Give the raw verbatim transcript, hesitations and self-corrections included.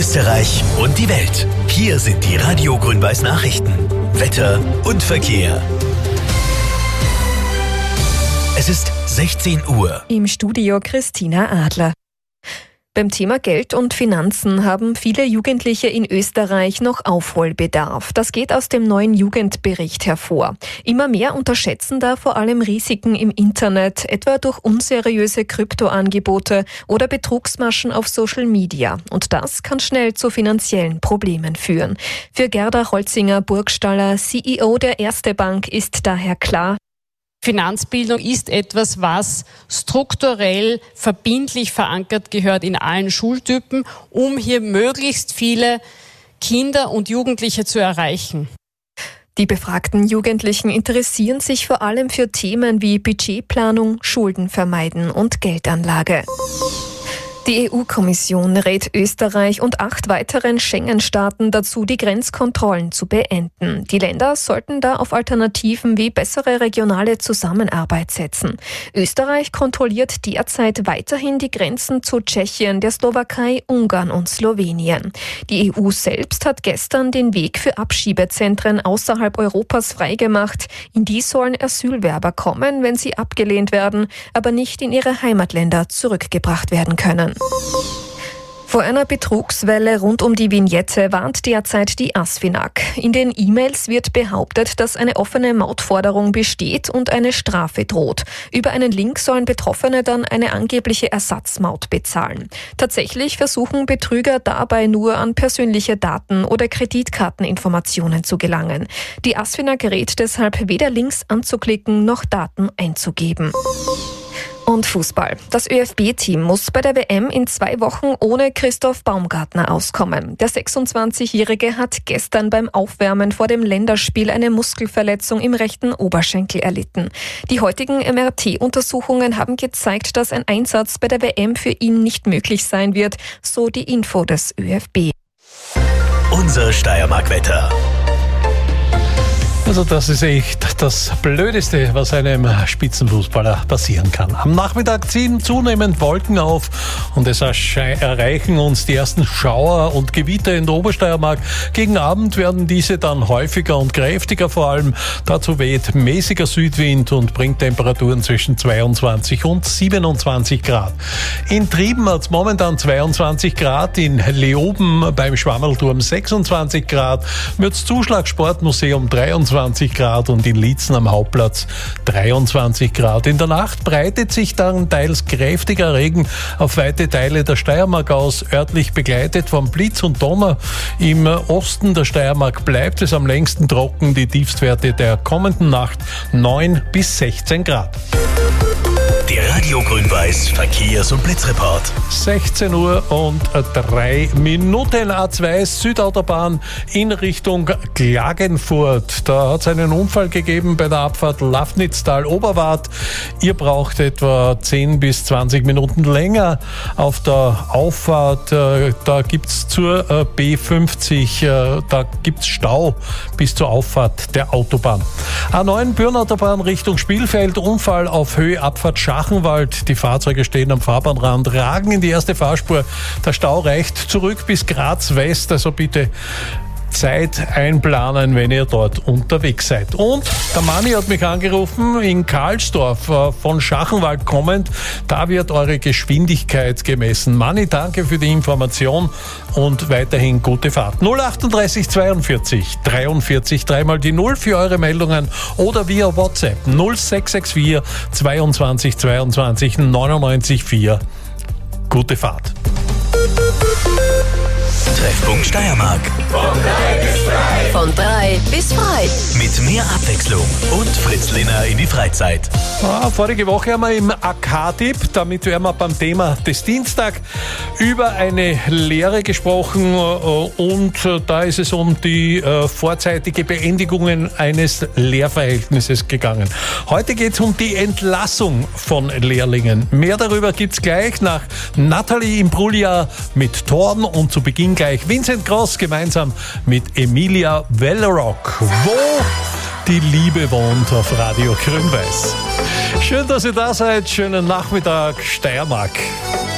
Österreich und die Welt. Hier sind die Radio Grün-Weiß Nachrichten, Wetter und Verkehr. Es ist sechzehn Uhr. Im Studio Christina Adler. Beim Thema Geld und Finanzen haben viele Jugendliche in Österreich noch Aufholbedarf. Das geht aus dem neuen Jugendbericht hervor. Immer mehr unterschätzen da vor allem Risiken im Internet, etwa durch unseriöse Kryptoangebote oder Betrugsmaschen auf Social Media. Und das kann schnell zu finanziellen Problemen führen. Für Gerda Holzinger-Burgstaller, C E O der Erste Bank, ist daher klar: Finanzbildung ist etwas, was strukturell verbindlich verankert gehört in allen Schultypen, um hier möglichst viele Kinder und Jugendliche zu erreichen. Die befragten Jugendlichen interessieren sich vor allem für Themen wie Budgetplanung, Schulden vermeiden und Geldanlage. Die E U-Kommission rät Österreich und acht weiteren Schengen-Staaten dazu, die Grenzkontrollen zu beenden. Die Länder sollten da auf Alternativen wie bessere regionale Zusammenarbeit setzen. Österreich kontrolliert derzeit weiterhin die Grenzen zu Tschechien, der Slowakei, Ungarn und Slowenien. Die E U selbst hat gestern den Weg für Abschiebezentren außerhalb Europas freigemacht. In die sollen Asylwerber kommen, wenn sie abgelehnt werden, aber nicht in ihre Heimatländer zurückgebracht werden können. Vor einer Betrugswelle rund um die Vignette warnt derzeit die ASFINAG. In den E-Mails wird behauptet, dass eine offene Mautforderung besteht und eine Strafe droht. Über einen Link sollen Betroffene dann eine angebliche Ersatzmaut bezahlen. Tatsächlich versuchen Betrüger dabei nur an persönliche Daten oder Kreditkarteninformationen zu gelangen. Die ASFINAG rät deshalb, weder Links anzuklicken noch Daten einzugeben. Und Fußball. Das ÖFB-Team muss bei der W M in zwei Wochen ohne Christoph Baumgartner auskommen. Der sechsundzwanzigjährige hat gestern beim Aufwärmen vor dem Länderspiel eine Muskelverletzung im rechten Oberschenkel erlitten. Die heutigen M R T-Untersuchungen haben gezeigt, dass ein Einsatz bei der W M für ihn nicht möglich sein wird, so die Info des ÖFB. Unser Steiermark-Wetter. Also das ist echt das Blödeste, was einem Spitzenfußballer passieren kann. Am Nachmittag ziehen zunehmend Wolken auf und es erreichen uns die ersten Schauer und Gewitter in der Obersteiermark. Gegen Abend werden diese dann häufiger und kräftiger vor allem. Dazu weht mäßiger Südwind und bringt Temperaturen zwischen zweiundzwanzig und siebenundzwanzig Grad. In Trieben hat es momentan zweiundzwanzig Grad, in Leoben beim Schwammerlturm sechsundzwanzig Grad, Mürzzuschlag-Sportmuseum dreiundzwanzig Grad und in Liezen am Hauptplatz dreiundzwanzig Grad. In der Nacht breitet sich dann teils kräftiger Regen auf weite Teile der Steiermark aus, örtlich begleitet vom Blitz und Donner. Im Osten der Steiermark bleibt es am längsten trocken, die Tiefstwerte der kommenden Nacht neun bis sechzehn Grad. Der Radio Grün-Weiß Verkehrs- und Blitzreport. sechzehn Uhr und drei Minuten. A zwei Südautobahn in Richtung Klagenfurt. Da hat es einen Unfall gegeben bei der Abfahrt Lafnitztal-Oberwart. Ihr braucht etwa zehn bis zwanzig Minuten länger auf der Auffahrt. Da gibt es zur B fünfzig, da gibt es Stau bis zur Auffahrt der Autobahn. A neun Bürnautobahn Richtung Spielfeld. Unfall auf Höhe Abfahrt Schachenwald. Die Fahrzeuge stehen am Fahrbahnrand, ragen in die erste Fahrspur. Der Stau reicht zurück bis Graz West, also bitte Zeit einplanen, wenn ihr dort unterwegs seid. Und der Manni hat mich angerufen, in Karlsdorf von Schachenwald kommend. Da wird eure Geschwindigkeit gemessen. Manni, danke für die Information und weiterhin gute Fahrt. null achtunddreißig zweiundvierzig dreiundvierzig, dreimal die Null für eure Meldungen oder via WhatsApp null sechs sechs vier zweiundzwanzig zweiundzwanzig neunundneunzig vier. Gute Fahrt. Treffpunkt Steiermark. Von drei bis frei. Von drei bis frei. Mit mehr Abwechslung und Fritz Lehner in die Freizeit. Ah, vorige Woche haben wir im A K-Tipp, damit wären wir beim Thema des Dienstag, über eine Lehre gesprochen und da ist es um die vorzeitige Beendigung eines Lehrverhältnisses gegangen. Heute geht es um die Entlassung von Lehrlingen. Mehr darüber gibt es gleich nach Nathalie Imbruglia mit Torn und zu Beginn gleich Vincent Gross gemeinsam mit Emilia Wellerock. Wo die Liebe wohnt auf Radio Grün-Weiß. Schön, dass ihr da seid. Schönen Nachmittag, Steiermark.